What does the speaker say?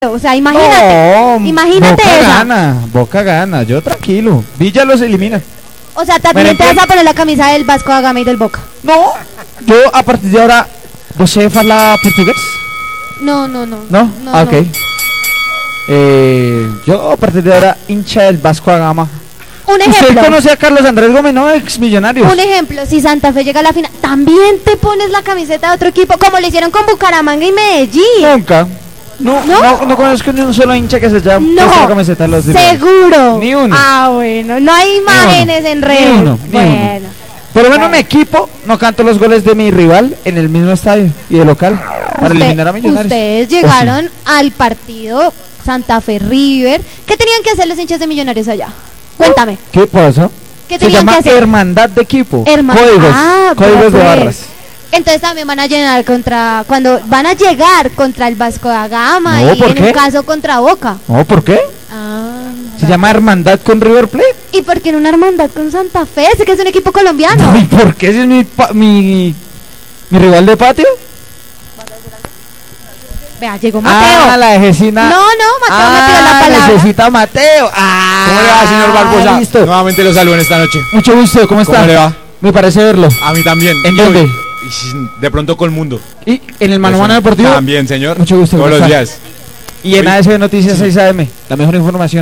O sea, imagínate, No, imagínate Boca esa. gana, Boca gana, yo tranquilo. Villa los elimina. O sea, también te vas a poner la camisa del Vasco da Gama y del Boca. No, yo a partir de ahora, ¿você habla portugués? No. ¿No? Ok. Yo a partir de ahora, hincha del Vasco da Gama. Un ¿Usted ejemplo. conoce a Carlos Andrés Gómez, no? Ex Millonarios. Un ejemplo, si Santa Fe llega a la final, también te pones la camiseta de otro equipo, como lo hicieron con Bucaramanga y Medellín. Nunca. No conozco ni un solo hincha que se llame la camiseta de los Millonarios. Seguro. Ni uno. Ah, bueno, no hay imágenes en redes. Ni uno. Bueno. Por lo menos mi equipo no canto los goles de mi rival en el mismo estadio y de local para eliminar a Millonarios. Ustedes llegaron al partido Santa Fe River. ¿Qué tenían que hacer los hinchas de Millonarios allá? Cuéntame. ¿Qué pasó? ¿Qué Se tenían llama que hacer? hermandad de equipo. Códigos Códigos de barras. Entonces también van a llenar van a llegar contra el Vasco da Gama No, y ¿por en qué? un caso contra Boca. No, ¿por qué? Se llama hermandad con River Plate. ¿Y por qué en una hermandad con Santa Fe? Sé que es un equipo colombiano. ¿Y por qué ese es mi rival de patio? Vea, llegó Mateo. Ah, la ejecina. No, Mateo me pidió la palabra. necesita Mateo. ¿Cómo le va, señor Barbosa? Listo. Nuevamente lo saludo en esta noche. Mucho gusto, ¿cómo está? ¿Cómo le va? Me parece verlo. A mí también. ¿En Y dónde? hoy- de pronto con Mundo. ¿Y en el Mano a Mano Deportivo? También, señor. Mucho gusto, Todos ¿cómo los está? días. Y en Hoy- ASB Noticias 6 AM, la mejor información.